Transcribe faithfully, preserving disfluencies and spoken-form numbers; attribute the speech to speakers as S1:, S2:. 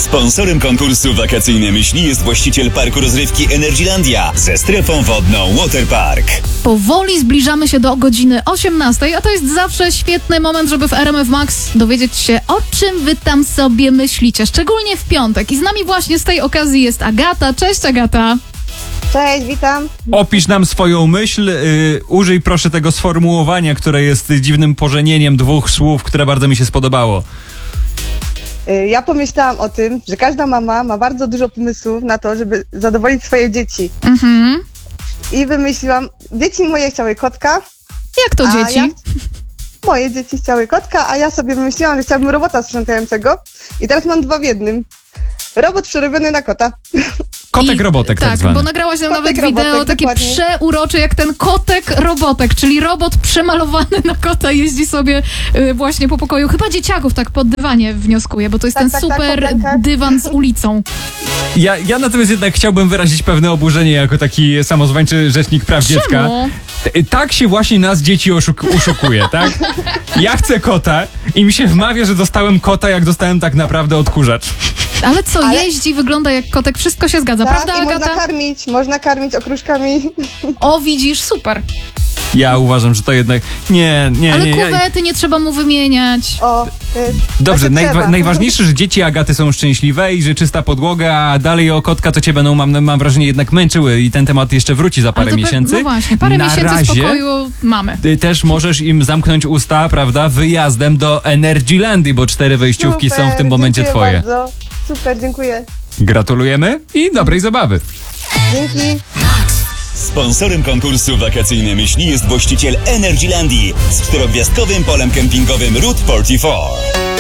S1: Sponsorem konkursu Wakacyjne Myśli jest właściciel parku rozrywki Energylandia ze strefą wodną Waterpark.
S2: Powoli zbliżamy się do godziny osiemnastej, a to jest zawsze świetny moment, żeby w R M F Max dowiedzieć się, o czym wy tam sobie myślicie, szczególnie w piątek. I z nami właśnie z tej okazji jest Agata. Cześć, Agata.
S3: Cześć, witam.
S4: Opisz nam swoją myśl, yy, użyj proszę tego sformułowania, które jest dziwnym pożenieniem dwóch słów, które bardzo mi się spodobało.
S3: Ja pomyślałam o tym, że każda mama ma bardzo dużo pomysłów na to, żeby zadowolić swoje dzieci.
S2: Mhm.
S3: I wymyśliłam, dzieci moje chciały kotka.
S2: Jak to
S3: a
S2: dzieci?
S3: Ja, moje dzieci chciały kotka, a ja sobie wymyśliłam, że chciałabym robota sprzątającego. I teraz mam dwa w jednym. Robot przerobiony na kota.
S4: Kotek
S2: I,
S4: robotek tak,
S2: tak
S4: zwany.
S2: Bo nagrałaś nam
S3: Kotek
S2: nawet wideo
S3: robotek,
S2: takie
S3: dokładnie.
S2: przeurocze, jak ten kotek robotek, czyli robot przemalowany na kota jeździ sobie y, właśnie po pokoju. Chyba dzieciaków tak pod dywanie wnioskuję, bo to jest
S3: Tak,
S2: ten
S3: tak, tak,
S2: super
S3: po brakach.
S2: dywan z ulicą.
S4: Ja, ja natomiast jednak chciałbym wyrazić pewne oburzenie jako taki samozwańczy rzecznik praw dziecka.
S2: Czemu?
S4: T- Tak się właśnie nas dzieci oszuk- oszukuje, tak? Ja chcę kota i mi się wmawia, że dostałem kota, jak dostałem tak naprawdę odkurzacz.
S2: Ale co,
S3: Ale-
S2: jeździ, wygląda jak kotek, wszystko się zgadza,
S3: Tak,
S2: prawda,
S3: i można
S2: Agata?
S3: karmić, można karmić okruszkami.
S2: O, widzisz, super.
S4: Ja uważam, że to jednak... Nie, nie,
S2: Ale
S4: nie. Ja...
S2: kuwety nie trzeba mu wymieniać.
S3: O, y,
S4: Dobrze,
S3: tak się
S4: najwa-
S3: trzeba.
S4: najważniejsze, że dzieci Agaty są szczęśliwe i że czysta podłoga, a dalej o kotka to cię będą, mam, mam wrażenie, jednak męczyły i ten temat jeszcze wróci za parę
S2: Ale to pe-
S4: miesięcy.
S2: No właśnie, parę
S4: Na
S2: miesięcy
S4: razie
S2: spokoju mamy.
S4: ty też możesz im zamknąć usta, prawda, wyjazdem do Energylandii, bo cztery wejściówki
S3: Super,
S4: są w tym momencie
S3: dziękuję
S4: twoje.
S3: Bardzo. Super, dziękuję.
S4: Gratulujemy i dobrej zabawy.
S3: Dzięki.
S1: Sponsorem konkursu Wakacyjne Myśli jest właściciel Energylandii z czterogwiazdkowym polem kempingowym Route czterdzieści cztery.